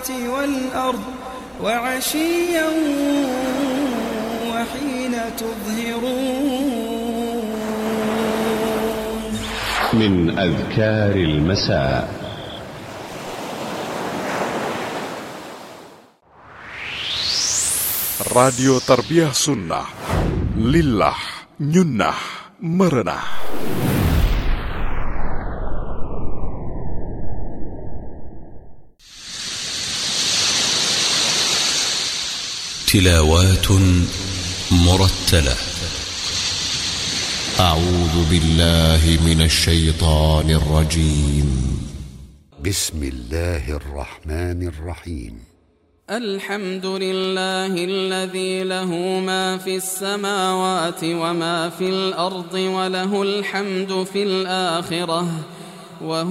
والأرض وعشيا وحين تظهرون. من أذكار المساء: Radio Tarbiyah Sunnah. Lillah, nyunnah, merenah. تلاوات مرتلة. أعوذ بالله من الشيطان الرجيم. بسم الله الرحمن الرحيم. الحمد لله الذي له ما في السماوات وما في الأرض وله الحمد في الآخرة